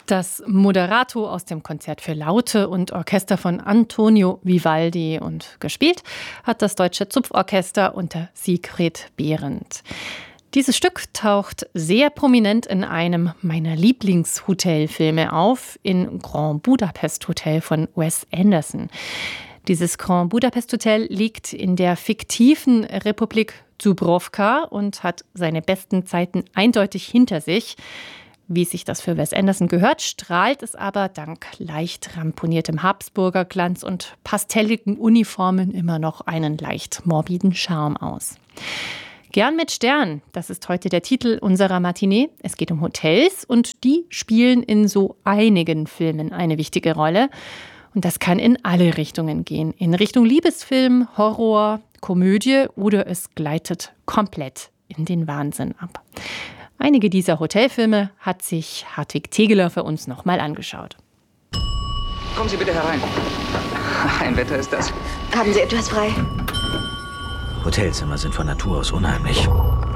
Das Moderato aus dem Konzert für Laute und Orchester von Antonio Vivaldi und gespielt hat das Deutsche Zupforchester unter Sigrid Behrendt. Dieses Stück taucht sehr prominent in einem meiner Lieblingshotelfilme auf, in Grand Budapest Hotel von Wes Anderson. Dieses Grand Budapest Hotel liegt in der fiktiven Republik Dubrovka und hat seine besten Zeiten eindeutig hinter sich. Wie sich das für Wes Anderson gehört, strahlt es aber dank leicht ramponiertem Habsburger Glanz und pastelligen Uniformen immer noch einen leicht morbiden Charme aus. Gern mit Stern, das ist heute der Titel unserer Matinee. Es geht um Hotels und die spielen in so einigen Filmen eine wichtige Rolle. Und das kann in alle Richtungen gehen. In Richtung Liebesfilm, Horror, Komödie oder es gleitet komplett in den Wahnsinn ab. Einige dieser Hotelfilme hat sich Hartwig Tegeler für uns nochmal angeschaut. Kommen Sie bitte herein. Ein Wetter ist das. Haben Sie etwas frei? Hotelzimmer sind von Natur aus unheimlich.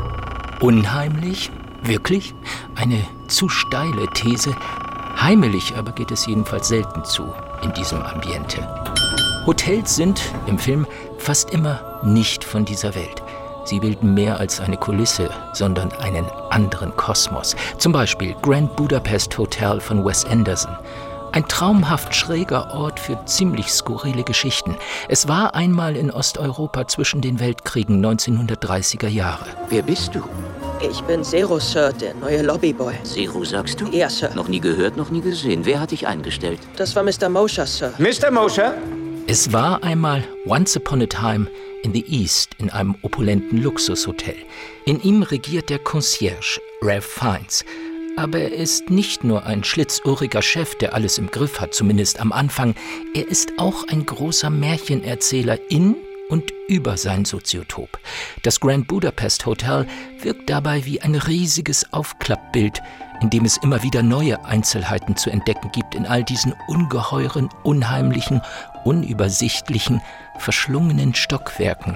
Unheimlich? Wirklich? Eine zu steile These. Heimelig aber geht es jedenfalls selten zu in diesem Ambiente. Hotels sind im Film fast immer nicht von dieser Welt. Sie bilden mehr als eine Kulisse, sondern einen anderen Kosmos. Zum Beispiel Grand Budapest Hotel von Wes Anderson. Ein traumhaft schräger Ort für ziemlich skurrile Geschichten. Es war einmal in Osteuropa zwischen den Weltkriegen 1930er Jahre. Wer bist du? Ich bin Zero, Sir, der neue Lobbyboy. Zero, sagst du? Ja, Sir. Noch nie gehört, noch nie gesehen. Wer hat dich eingestellt? Das war Mr. Mosher, Sir. Mr. Mosher? Es war einmal Once Upon a Time in the East in einem opulenten Luxushotel. In ihm regiert der Concierge, Ralph Fiennes. Aber er ist nicht nur ein schlitzohriger Chef, der alles im Griff hat, zumindest am Anfang. Er ist auch ein großer Märchenerzähler in und über sein Soziotop. Das Grand Budapest Hotel wirkt dabei wie ein riesiges Aufklappbild, in dem es immer wieder neue Einzelheiten zu entdecken gibt in all diesen ungeheuren, unheimlichen, unübersichtlichen, verschlungenen Stockwerken.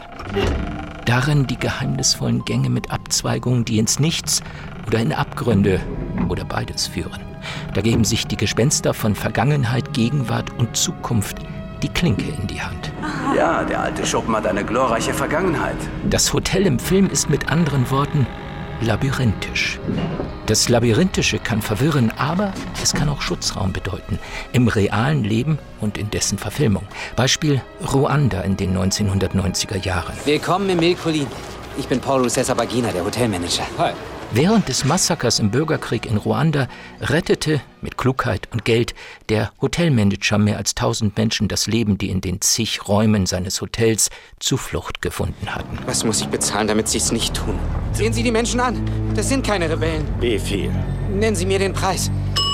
Darin die geheimnisvollen Gänge mit Abzweigungen, die ins Nichts oder in Abgründe oder beides führen. Da geben sich die Gespenster von Vergangenheit, Gegenwart und Zukunft die Klinke in die Hand. Ja, der alte Schuppen hat eine glorreiche Vergangenheit. Das Hotel im Film ist mit anderen Worten labyrinthisch. Das Labyrinthische kann verwirren, aber es kann auch Schutzraum bedeuten. Im realen Leben und in dessen Verfilmung. Beispiel Ruanda in den 1990er Jahren. Willkommen im Milkolin. Ich bin Paul Rusesabagina, der Hotelmanager. Hi. Während des Massakers im Bürgerkrieg in Ruanda rettete mit Klugheit und Geld der Hotelmanager mehr als 1000 Menschen das Leben, die in den zig Räumen seines Hotels Zuflucht gefunden hatten. Was muss ich bezahlen, damit Sie es nicht tun? Sehen Sie die Menschen an. Das sind keine Rebellen. Wie viel? Nennen Sie mir den Preis.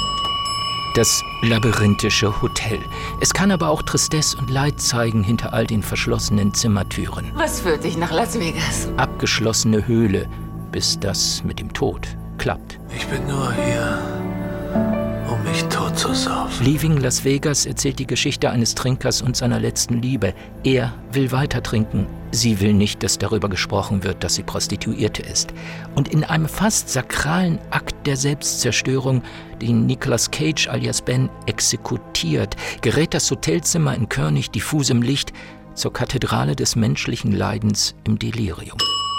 Das labyrinthische Hotel. Es kann aber auch Tristesse und Leid zeigen hinter all den verschlossenen Zimmertüren. Was führt dich nach Las Vegas? Abgeschlossene Höhle, bis das mit dem Tod klappt. Ich bin nur hier, um mich tot zu saufen. Leaving Las Vegas erzählt die Geschichte eines Trinkers und seiner letzten Liebe. Er will weiter trinken. Sie will nicht, dass darüber gesprochen wird, dass sie Prostituierte ist. Und in einem fast sakralen Akt der Selbstzerstörung, den Nicolas Cage alias Ben exekutiert, gerät das Hotelzimmer in körnig diffusem Licht zur Kathedrale des menschlichen Leidens im Delirium.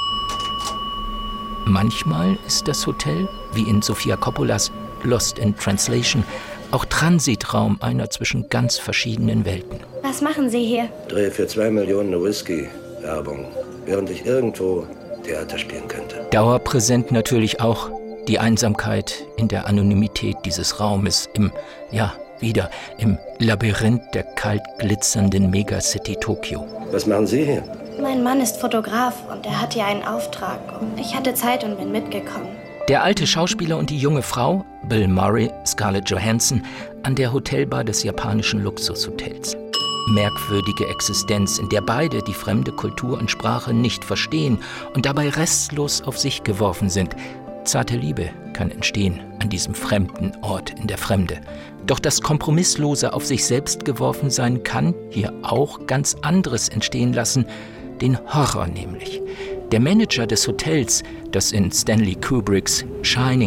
Manchmal ist das Hotel, wie in Sofia Coppolas Lost in Translation, auch Transitraum einer zwischen ganz verschiedenen Welten. Was machen Sie hier? Drehe für 2 Millionen Whisky-Werbung, während ich irgendwo Theater spielen könnte. Dauerpräsent natürlich auch die Einsamkeit in der Anonymität dieses Raumes im Labyrinth der kalt glitzernden Megacity Tokio. Was machen Sie hier? Mein Mann ist Fotograf und er hat hier einen Auftrag. Und ich hatte Zeit und bin mitgekommen. Der alte Schauspieler und die junge Frau, Bill Murray, Scarlett Johansson, an der Hotelbar des japanischen Luxushotels. Merkwürdige Existenz, in der beide die fremde Kultur und Sprache nicht verstehen und dabei restlos auf sich geworfen sind. Zarte Liebe kann entstehen an diesem fremden Ort in der Fremde. Doch das Kompromisslose auf sich selbst geworfen sein kann hier auch ganz anderes entstehen lassen, den Horror nämlich. Der Manager des Hotels, das in Stanley Kubricks Shining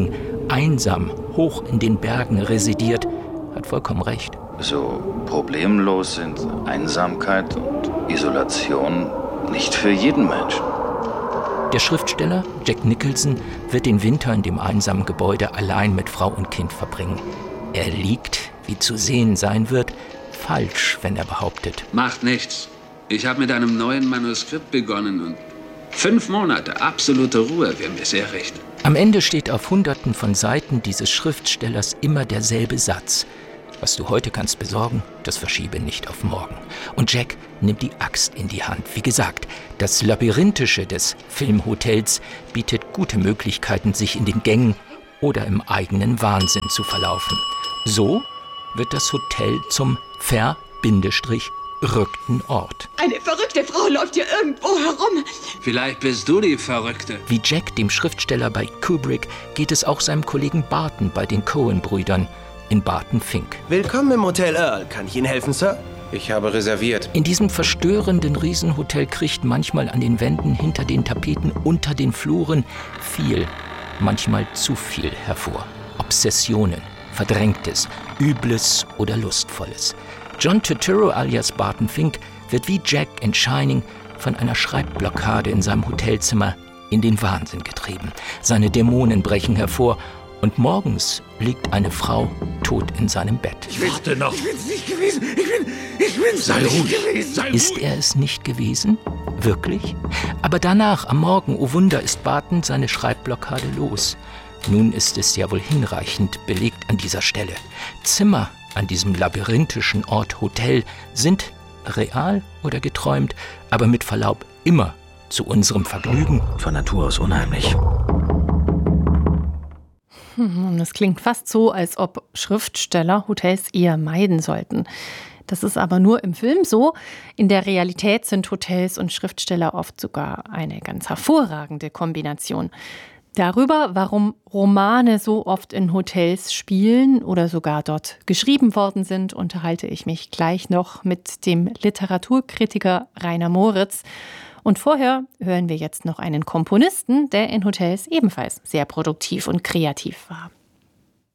einsam hoch in den Bergen residiert, hat vollkommen recht. So problemlos sind Einsamkeit und Isolation nicht für jeden Menschen. Der Schriftsteller Jack Nicholson wird den Winter in dem einsamen Gebäude allein mit Frau und Kind verbringen. Er liegt, wie zu sehen sein wird, falsch, wenn er behauptet: Macht nichts. Ich habe mit einem neuen Manuskript begonnen und 5 Monate absolute Ruhe wäre mir sehr recht. Am Ende steht auf Hunderten von Seiten dieses Schriftstellers immer derselbe Satz: Was du heute kannst besorgen, das verschiebe nicht auf morgen. Und Jack nimmt die Axt in die Hand. Wie gesagt, das Labyrinthische des Filmhotels bietet gute Möglichkeiten, sich in den Gängen oder im eigenen Wahnsinn zu verlaufen. So wird das Hotel zum verrückten Ort. Eine verrückte Frau läuft hier irgendwo herum. Vielleicht bist du die Verrückte. Wie Jack, dem Schriftsteller bei Kubrick, geht es auch seinem Kollegen Barton bei den Coen-Brüdern in Barton Fink. Willkommen im Hotel Earl. Kann ich Ihnen helfen, Sir? Ich habe reserviert. In diesem verstörenden Riesenhotel kriecht manchmal an den Wänden, hinter den Tapeten, unter den Fluren viel, manchmal zu viel hervor. Obsessionen, Verdrängtes, Übles oder Lustvolles. John Turturro alias Barton Fink wird wie Jack in Shining von einer Schreibblockade in seinem Hotelzimmer in den Wahnsinn getrieben. Seine Dämonen brechen hervor und morgens liegt eine Frau tot in seinem Bett. Warte noch. Ich bin's nicht gewesen. Ich bin's Sei nicht ruhig. gewesen. Sei Ist er es nicht gewesen? Wirklich? Aber danach, am Morgen, oh Wunder, ist Barton seine Schreibblockade los. Nun ist es ja wohl hinreichend belegt an dieser Stelle. Zimmer an diesem labyrinthischen Ort Hotel sind real oder geträumt, aber mit Verlaub immer zu unserem Vergnügen. Von Natur aus unheimlich. Das klingt fast so, als ob Schriftsteller Hotels eher meiden sollten. Das ist aber nur im Film so. In der Realität sind Hotels und Schriftsteller oft sogar eine ganz hervorragende Kombination. Darüber, warum Romane so oft in Hotels spielen oder sogar dort geschrieben worden sind, unterhalte ich mich gleich noch mit dem Literaturkritiker Rainer Moritz. Und vorher hören wir jetzt noch einen Komponisten, der in Hotels ebenfalls sehr produktiv und kreativ war.